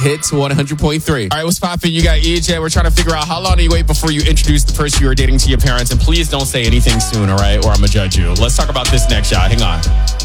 Hits 100.3. All right, what's poppin'? You got EJ. We're trying to figure out how long do you wait before you introduce the person you are dating to your parents. And please don't say anything soon, all right? Or I'm going to judge you. Let's talk about this next, y'all. Hang on.